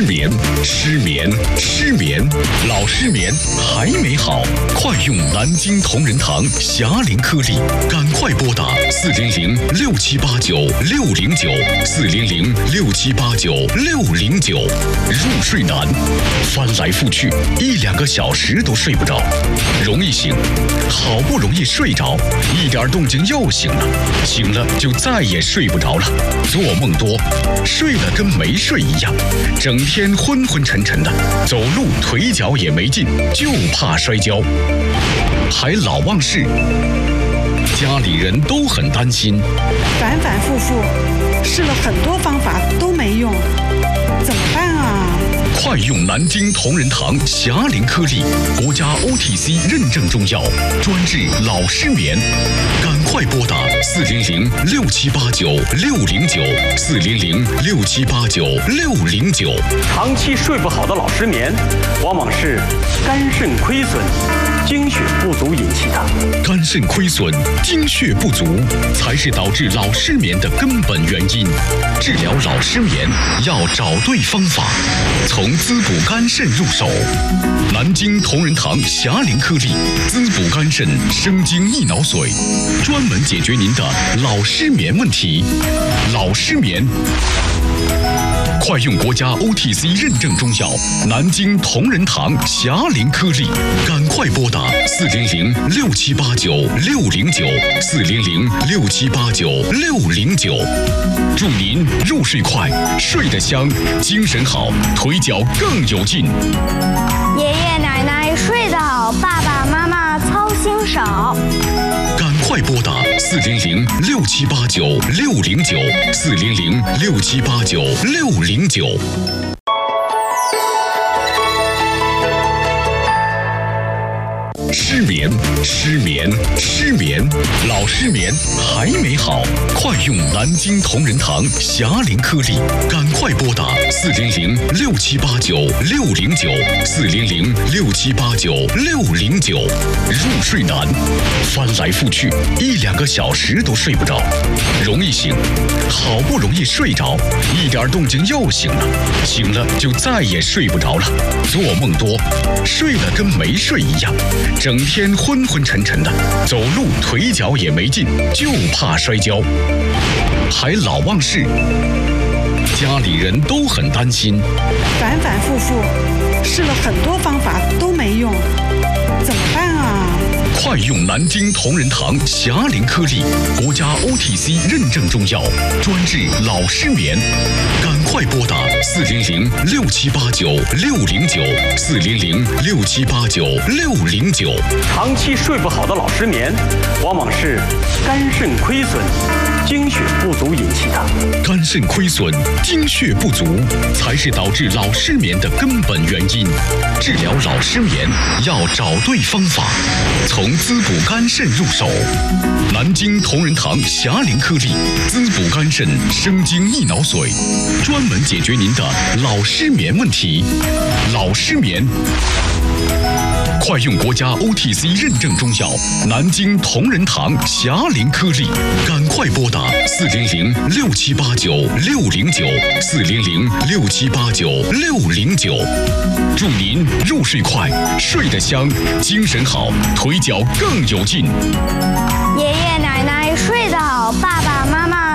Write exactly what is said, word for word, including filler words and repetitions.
眠，失眠，失眠，老失眠还没好，快用南京同仁堂霞龄颗粒，赶快拨打四零零六七八九六零九四零零六七八九六零九。入睡难，翻来覆去一两个小时都睡不着，容易醒，好不容易睡着，一点动静又醒了，醒了就再也睡不着了，做梦多，睡了跟没睡一样，整天昏昏沉沉的，走路腿脚也没劲，就怕摔跤，还老忘事，家里人都很担心， 反反复复试了很多方法都没用，怎么办啊？ 快用南京同仁堂霞龄颗粒，国家 O T C 认证中药，专治老失眠。赶快拨打四零零六七八九六零九四零零六七八九六零九。 长期睡不好的老失眠，往往是肝肾亏损、精血不足引起的。 肝肾亏损、精血不足才是导致老失眠的根本原因。治疗老失眠要找对方法，从滋补肝肾入手。南京同仁堂霞龄颗粒，滋补肝肾、生津益脑髓，专门解决您的老失眠问题。老失眠，快用国家 O T C 认证中药南京同仁堂霞龄颗粒，赶快拨打四零零六七八九六零九四零零六七八九六零九。祝您入睡快，睡得香，精神好，腿脚更有劲。 爷爷奶奶睡得好，爸爸妈妈操心少。 赶快拨打四零零六七八九六零九四零零六七八九六零九。失眠，失眠，失眠，老失眠还没好，快用南京同仁堂霞龄颗粒，赶快拨打四零零六七八九六零九四零零六七八九六零九。入睡难，翻来覆去一两个小时都睡不着，容易醒，好不容易睡着，一点动静又醒了，醒了就再也睡不着了，做梦多，睡了跟没睡一样，整天昏昏沉沉的，走路腿脚也没劲，就怕摔跤，还老忘事，家里人都很担心， 反反复复试了很多方法都没用，怎么办啊？ 快用南京同仁堂霞龄颗粒，国家 O T C 认证中药，专治老失眠。赶快拨打四零零六七八九六零九四零零六七八九六零九。 长期睡不好的老失眠，往往是肝肾亏损、精血不足引起的。 肝肾亏损、精血不足才是导致老失眠的根本原因。治疗老失眠要找对方法，从滋补肝肾入手。南京同仁堂霞龄颗粒，滋补肝肾、生津益脑髓，专门解决您的老失眠问题。老失眠，快用国家 O T C 认证中药南京同仁堂霞龄颗粒，赶快拨打四零零六七八九六零九四零零六七八九六零九。祝您入睡快，睡得香，精神好，腿脚更有劲。 爷爷奶奶睡得好，爸爸妈妈